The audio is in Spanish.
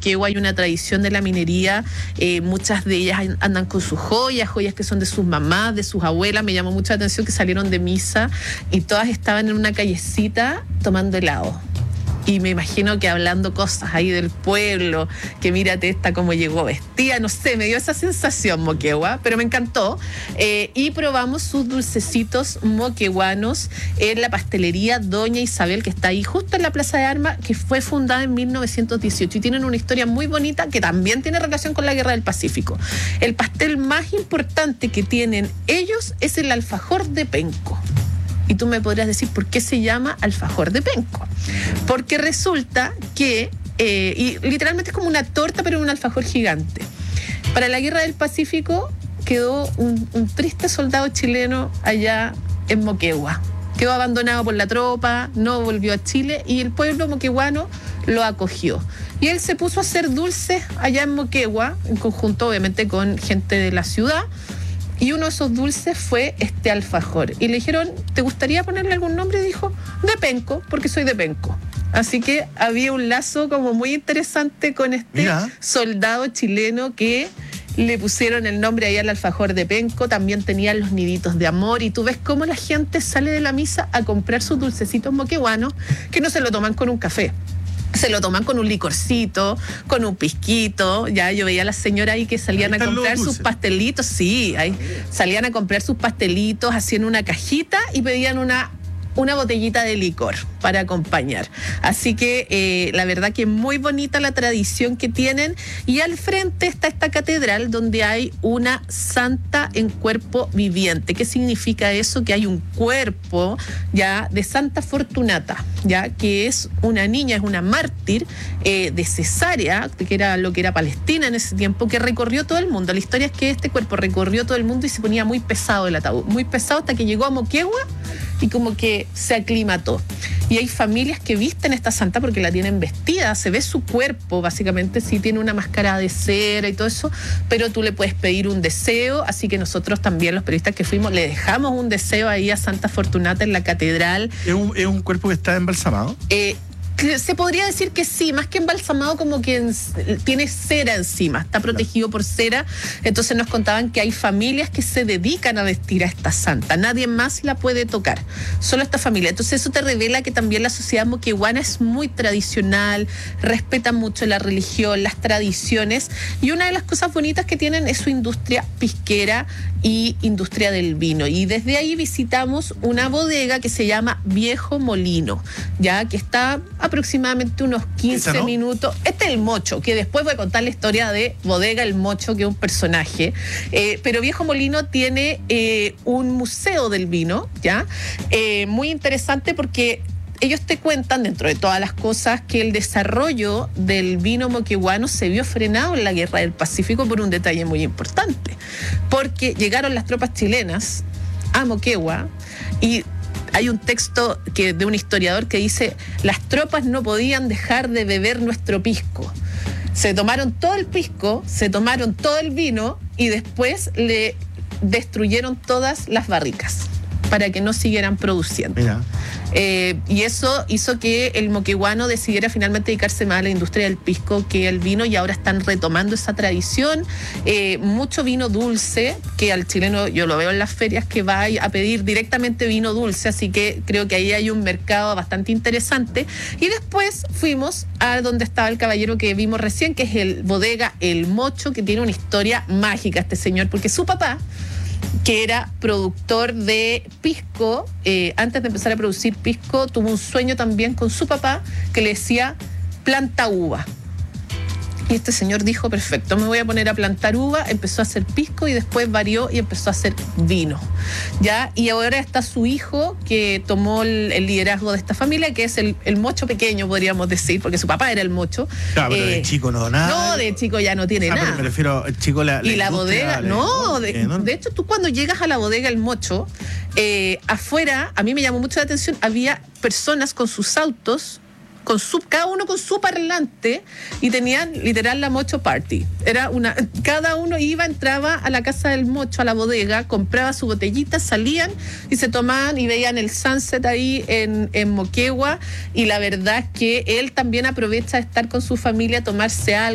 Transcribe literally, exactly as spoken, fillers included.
Moquegua hay una tradición de la minería, eh, muchas de ellas andan con sus joyas, joyas que son de sus mamás, de sus abuelas. Me llamó mucho la atención que salieron de misa y todas estaban en una callecita tomando helado. Y me imagino que hablando cosas ahí del pueblo, que mírate esta cómo llegó vestida, no sé, me dio esa sensación Moquegua, pero me encantó. Eh, y probamos sus dulcecitos moqueguanos en la pastelería Doña Isabel, que está ahí justo en la Plaza de Armas, que fue fundada en mil novecientos dieciocho. Y tienen una historia muy bonita que también tiene relación con la Guerra del Pacífico. El pastel más importante que tienen ellos es el alfajor de penco. Y tú me podrías decir por qué se llama alfajor de penco. Porque resulta que, eh, y literalmente es como una torta, pero un alfajor gigante. Para la Guerra del Pacífico quedó un, un triste soldado chileno allá en Moquegua. Quedó abandonado por la tropa, no volvió a Chile y el pueblo moqueguano lo acogió. Y él se puso a hacer dulces allá en Moquegua, en conjunto obviamente con gente de la ciudad. Y uno de esos dulces fue este alfajor. Y le dijeron, ¿te gustaría ponerle algún nombre? Y dijo, de penco, porque soy de penco. Así que había un lazo como muy interesante con este Mira. soldado chileno que le pusieron el nombre ahí al alfajor de penco. También tenían los niditos de amor. Y tú ves cómo la gente sale de la misa a comprar sus dulcecitos moqueguanos, que no se lo toman con un café. Se lo toman con un licorcito, con un pisquito. Ya yo veía a las señoras ahí que salían a comprar sus pastelitos. Sí, ahí salían a comprar sus pastelitos, hacían una cajita y pedían una, una botellita de licor para acompañar. Así que eh, la verdad que muy bonita la tradición que tienen. Y al frente está esta catedral donde hay una santa en cuerpo viviente. ¿Qué significa eso? Que hay un cuerpo ya de Santa Fortunata, ya que es una niña, es una mártir eh, de Cesarea, que era lo que era Palestina en ese tiempo, que recorrió todo el mundo. La historia es que este cuerpo recorrió todo el mundo y se ponía muy pesado el ataúd, muy pesado hasta que llegó a Moquegua y como que se aclimató. Y hay familias que visten esta santa porque la tienen vestida, se ve su cuerpo, básicamente sí tiene una máscara de cera y todo eso, pero tú le puedes pedir un deseo, así que nosotros también, los periodistas que fuimos, le dejamos un deseo ahí a Santa Fortunata en la catedral. ¿Es un, es un cuerpo que está embalsamado? Eh, Se podría decir que sí, más que embalsamado, como que en, tiene cera encima, está protegido por cera. Entonces nos contaban que hay familias que se dedican a vestir a esta santa, nadie más la puede tocar, solo esta familia. Entonces eso te revela que también la sociedad moqueguana es muy tradicional, respeta mucho la religión, las tradiciones, y una de las cosas bonitas que tienen es su industria pisquera y industria del vino. Y desde ahí visitamos una bodega que se llama Viejo Molino, ya que está aproximadamente unos quince ¿no? minutos. Este es el Mocho, que después voy a contar la historia de Bodega El Mocho, que es un personaje. Eh, pero Viejo Molino tiene eh, un museo del vino, ¿ya? Eh, muy interesante porque ellos te cuentan, dentro de todas las cosas, que el desarrollo del vino moqueguano se vio frenado en la Guerra del Pacífico por un detalle muy importante. Porque llegaron las tropas chilenas a Moquegua y hay un texto que, de un historiador que dice, las tropas no podían dejar de beber nuestro pisco. Se tomaron todo el pisco, se tomaron todo el vino y después le destruyeron todas las barricas para que no siguieran produciendo. Mira. Eh, y eso hizo que el moqueguano decidiera finalmente dedicarse más a la industria del pisco que al vino, y ahora están retomando esa tradición. Eh, mucho vino dulce, que al chileno yo lo veo en las ferias que va a pedir directamente vino dulce, así que creo que ahí hay un mercado bastante interesante. Y después fuimos a donde estaba el caballero que vimos recién, que es el Bodega El Mocho, que tiene una historia mágica este señor, porque su papá, que era productor de pisco, eh, antes de empezar a producir pisco, tuvo un sueño también con su papá que le decía, planta uva. Y este señor dijo, perfecto, me voy a poner a plantar uva, empezó a hacer pisco y después varió y empezó a hacer vino. ¿Ya? Y ahora está su hijo que tomó el, el liderazgo de esta familia, que es el, el Mocho pequeño, podríamos decir, porque su papá era el Mocho. Claro, pero eh, de chico no, nada. No, de chico ya no tiene ah, nada. Pero me refiero al chico, la, la Y la bodega, la, no, la, de, ¿no? de hecho tú cuando llegas a la bodega El Mocho, eh, afuera, a mí me llamó mucho la atención, había personas con sus autos, con su, cada uno con su parlante, y tenían literal la Mocho Party. Era una, cada uno iba, entraba a la casa del Mocho, a la bodega, compraba su botellita, salían y se tomaban y veían el sunset ahí en, en Moquegua. Y la verdad es que él también aprovecha de estar con su familia, tomarse algo.